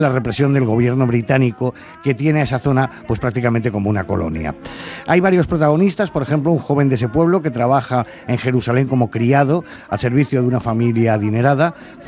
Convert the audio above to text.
la represión del gobierno británico, que tiene a esa zona pues prácticamente como una colonia. Hay varios protagonistas, por ejemplo, un joven de ese pueblo que trabaja en Jerusalén como criado al servicio de una familia adinerada,